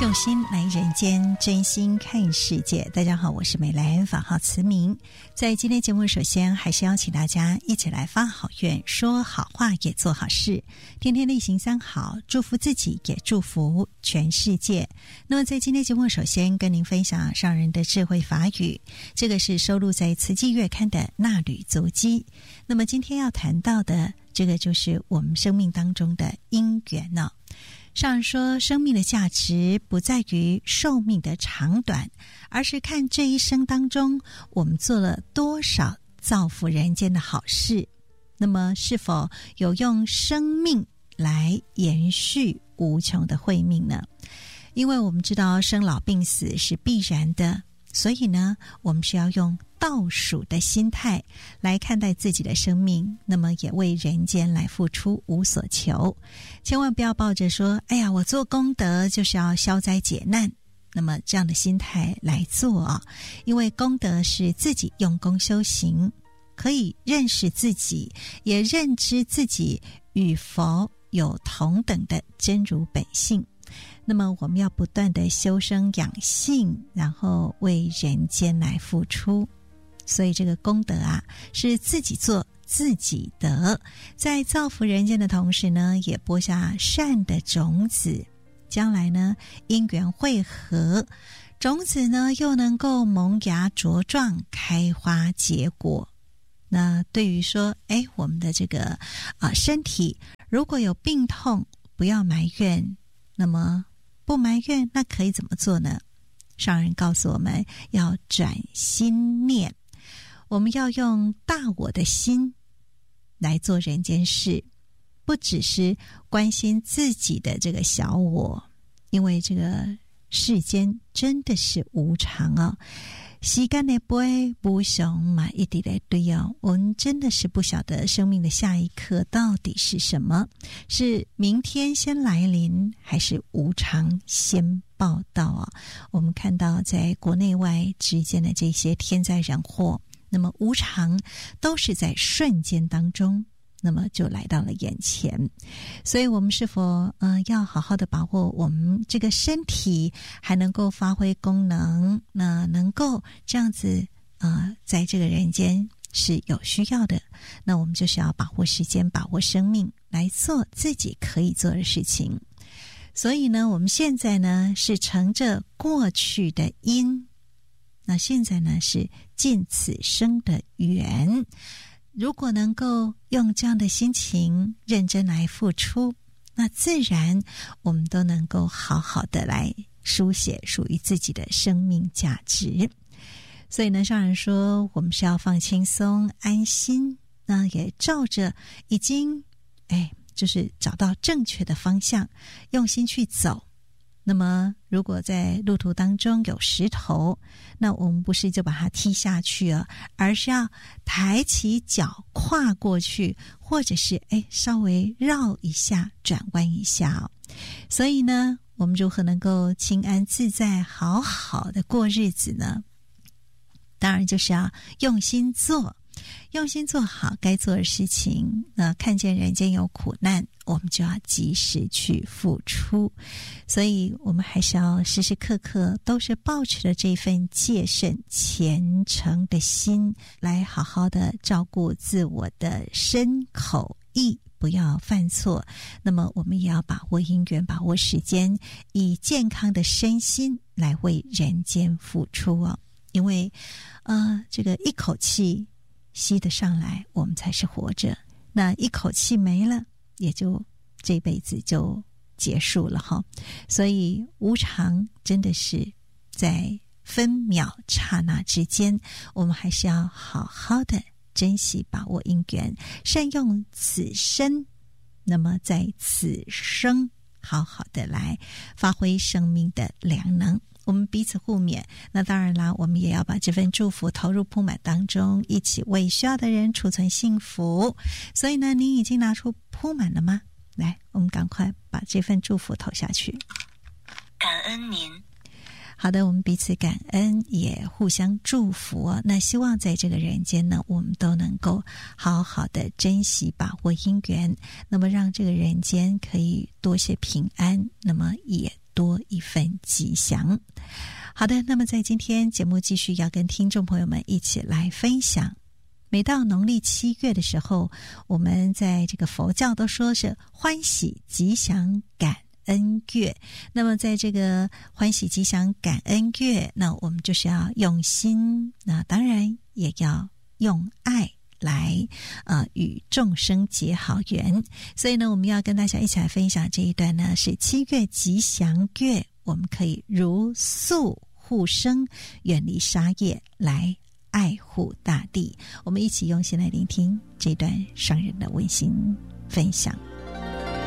用心来人间，真心看世界。大家好，我是美兰，法号慈明。在今天节目，首先还是邀请大家一起来发好愿，说好话，也做好事，天天例行三好，祝福自己，也祝福全世界。那么在今天节目，首先跟您分享上人的智慧法语，这个是收录在《慈济月刊》的纳履足迹。那么今天要谈到的这个就是我们生命当中的因缘呢。上人说，生命的价值不在于寿命的长短，而是看这一生当中我们做了多少造福人间的好事，那么是否有用生命来延续无穷的慧命呢？因为我们知道生老病死是必然的，所以呢，我们是要用倒数的心态来看待自己的生命，那么也为人间来付出无所求。千万不要抱着说，哎呀，我做功德就是要消灾解难，那么这样的心态来做啊，因为功德是自己用功修行，可以认识自己，也认知自己与佛有同等的真如本性。那么我们要不断的修身养性，然后为人间来付出。所以这个功德啊，是自己做自己得，在造福人间的同时呢，也播下善的种子，将来呢因缘汇合，种子呢又能够萌芽茁壮，开花结果。那对于说我们的这个身体如果有病痛，不要埋怨，那么不埋怨，那可以怎么做呢？上人告诉我们要转心念，我们要用大我的心来做人间事，不只是关心自己的这个小我，因为这个世间真的是无常啊，时间的杯不熊嘛一滴的对哦，我们真的是不晓得生命的下一刻到底是什么，是明天先来临，还是无常先报道啊？我们看到在国内外之间的这些天灾人祸，那么无常都是在瞬间当中，那么就来到了眼前。所以我们是否要好好的把握我们这个身体还能够发挥功能，那能够这样子在这个人间是有需要的，那我们就是要把握时间，把握生命，来做自己可以做的事情。所以呢，我们现在呢是乘着过去的因，那现在呢是尽此生的缘，如果能够用这样的心情认真来付出，那自然我们都能够好好的来书写属于自己的生命价值。所以呢，上人说我们是要放轻松安心，那也照着已经就是找到正确的方向，用心去走。那么如果在路途当中有石头，那我们不是就把它踢下去了，而是要抬起脚跨过去，或者是稍微绕一下，转弯一下所以呢，我们如何能够清安自在好好的过日子呢？当然就是要用心做，用心做好该做的事情。那看见人间有苦难，我们就要及时去付出。所以我们还是要时时刻刻都是抱持着这份戒慎虔诚的心，来好好的照顾自我的身口意，不要犯错。那么我们也要把握因缘，把握时间，以健康的身心来为人间付出因为这个一口气吸得上来，我们才是活着，那一口气没了，也就这辈子就结束了所以无常真的是在分秒刹那之间，我们还是要好好的珍惜把握因缘，善用此生，那么在此生好好的来发挥生命的良能，我们彼此互勉。那当然啦，我们也要把这份祝福投入铺满当中，一起为需要的人储存幸福。所以呢，你已经拿出铺满了吗？来，我们赶快把这份祝福投下去。 感恩您。 好的，我们彼此感恩，也互相祝福那希望在这个人间呢，我们都能够好好的珍惜把握因缘，那么让这个人间可以多些平安，那么也多一份吉祥。好的，那么在今天节目继续要跟听众朋友们一起来分享，每到农历7月的时候，我们在这个佛教都说是欢喜吉祥感恩月。那么在这个欢喜吉祥感恩月，那我们就是要用心，那当然也要用爱来与众生结好缘。所以呢，我们要跟大家一起来分享这一段呢，是7月吉祥月，我们可以如素护生，远离杀业，来爱护大地。我们一起用心来聆听这段上人的温馨分享。